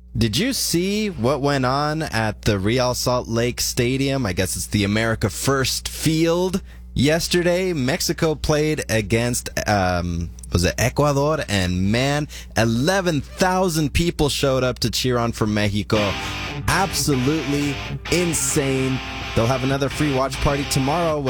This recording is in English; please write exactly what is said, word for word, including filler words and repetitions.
Did you see what went on at the Real Salt Lake Stadium? I guess it's the America First Field. Yesterday, Mexico played against, um, was it Ecuador? And man, eleven thousand people showed up to cheer on for Mexico. Absolutely insane. They'll have another free watch party tomorrow when